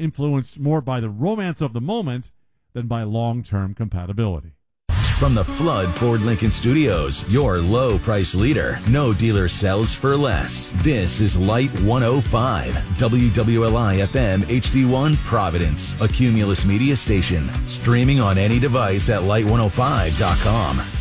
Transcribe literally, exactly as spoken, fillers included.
influenced more by the romance of the moment than by long-term compatibility. From the Flood Ford Lincoln Studios, your low price leader. No dealer sells for less. This is Light one oh five, W W L I F M H D one Providence, a Cumulus media station. Streaming on any device at light one oh five dot com.